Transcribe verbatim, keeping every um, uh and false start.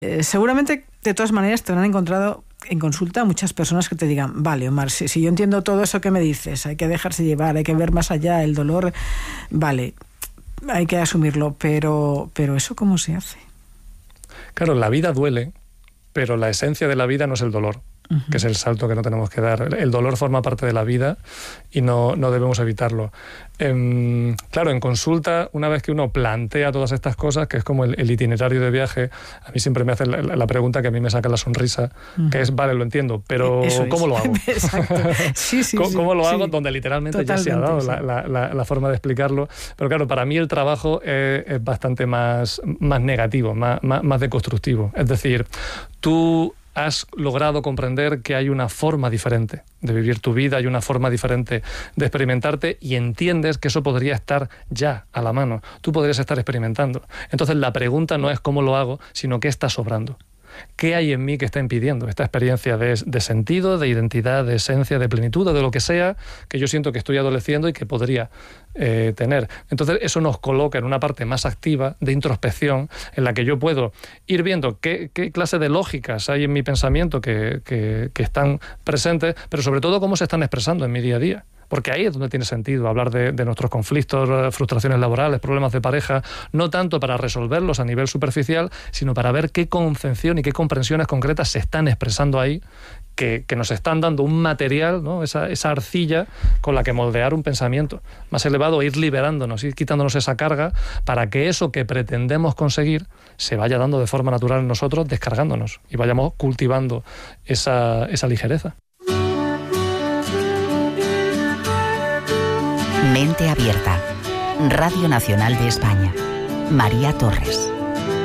Eh, seguramente, de todas maneras, te habrán encontrado en consulta muchas personas que te digan, vale, Omar, si, si yo entiendo todo eso que me dices, hay que dejarse llevar, hay que ver más allá, el dolor, vale, hay que asumirlo, pero, pero ¿eso cómo se hace? Claro, la vida duele, pero la esencia de la vida no es el dolor, uh-huh. que es el salto que no tenemos que dar. El dolor forma parte de la vida y no, no debemos evitarlo. Eh, claro, en consulta, una vez que uno plantea todas estas cosas, que es como el, el itinerario de viaje, a mí siempre me hace la, la pregunta que a mí me saca la sonrisa, uh-huh. que es, vale, lo entiendo, pero Eso ¿cómo es. lo hago? Exacto. Sí, sí, ¿Cómo, sí, ¿Cómo lo hago? Sí. Donde literalmente Totalmente, ya se ha dado sí. la, la, la, la forma de explicarlo. Pero claro, para mí el trabajo es, es bastante más, más negativo, más, más, más deconstructivo. Es decir, tú has logrado comprender que hay una forma diferente de vivir tu vida, hay una forma diferente de experimentarte y entiendes que eso podría estar ya a la mano. Tú podrías estar experimentando. Entonces la pregunta no es cómo lo hago, sino qué está sobrando. ¿Qué hay en mí que está impidiendo esta experiencia de, de sentido, de identidad, de esencia, de plenitud, o de lo que sea que yo siento que estoy adoleciendo y que podría eh, tener? Entonces eso nos coloca en una parte más activa de introspección en la que yo puedo ir viendo qué, qué clase de lógicas hay en mi pensamiento que, que, que están presentes, pero sobre todo cómo se están expresando en mi día a día. Porque ahí es donde tiene sentido hablar de, de nuestros conflictos, frustraciones laborales, problemas de pareja, no tanto para resolverlos a nivel superficial, sino para ver qué concepción y qué comprensiones concretas se están expresando ahí, que, que nos están dando un material, ¿no? esa, esa arcilla con la que moldear un pensamiento más elevado, ir liberándonos, ir quitándonos esa carga, para que eso que pretendemos conseguir se vaya dando de forma natural en nosotros, descargándonos, y vayamos cultivando esa, esa ligereza. Mente Abierta, Radio Nacional de España. María Torres.